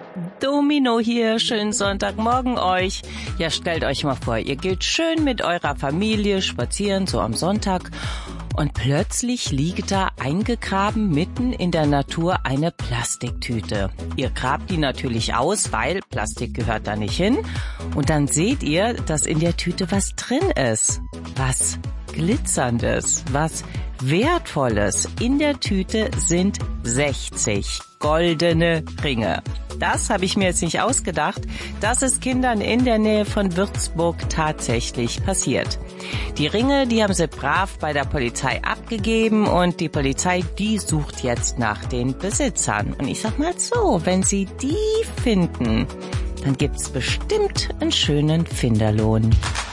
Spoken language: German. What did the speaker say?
Domino hier, schönen Sonntagmorgen euch. Ja, stellt euch mal vor, ihr geht schön mit eurer Familie spazieren, so am Sonntag, und plötzlich liegt da eingegraben mitten in der Natur eine Plastiktüte. Ihr grabt die natürlich aus, weil Plastik gehört da nicht hin. Und dann seht ihr, dass in der Tüte was drin ist. Was Glitzerndes, was Wertvolles. In der Tüte sind 60 goldene Ringe. Das habe ich mir jetzt nicht ausgedacht. Das ist Kindern in der Nähe von Würzburg tatsächlich passiert. Die Ringe, die haben sie brav bei der Polizei abgegeben und die Polizei, die sucht jetzt nach den Besitzern. Und ich sag mal so, wenn sie die finden, dann gibt's bestimmt einen schönen Finderlohn.